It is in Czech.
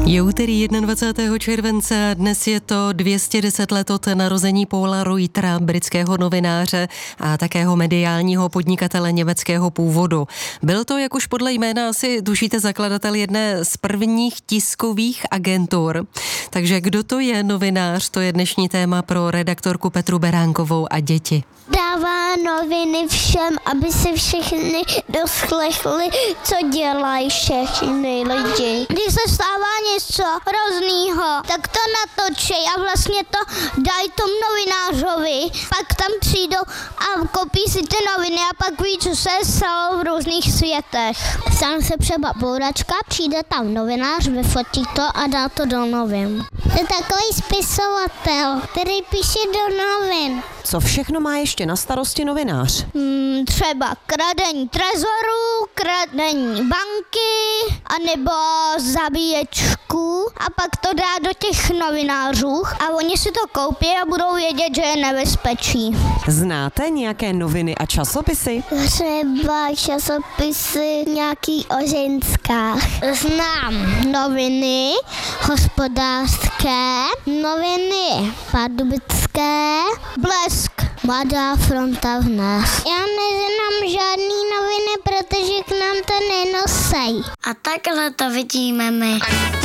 Je úterý 21. července a dnes je to 210 let od narození Paula Reutera, britského novináře a takého mediálního podnikatele německého původu. Byl to, jak už podle jména asi tušíte, zakladatel jedné z prvních tiskových agentur. Takže kdo to je novinář, to je dnešní téma pro redaktorku Petru Beránkovou a děti. Dává noviny všem, aby si všichni doslechli, co dělají všichni lidi. Když se stává něco hroznýho, tak to natočí a vlastně to dají tomu novinářovi. Pak tam přijdou a kopí si ty noviny a pak ví, co se stalo v různých světech. Stane se třeba bouračka, přijde tam novinář, vyfotí to a dá to do novin. To je takový spisovatel, který píše do novin. Co všechno má ještě na starosti novinář? Třeba kradení trezoru, kradení banky, anebo zabíječku a pak to dá do těch novinářů a oni si to koupí a budou vědět, že je nebezpečí. Znáte nějaké noviny a časopisy? Třeba časopisy nějaký o ženskách. Znám noviny hospodářské, noviny pardubické, Blesk, Mladá fronta dnes. Já neznám žádný noviny, protože k nám to nenosej. A takhle to vidíme my.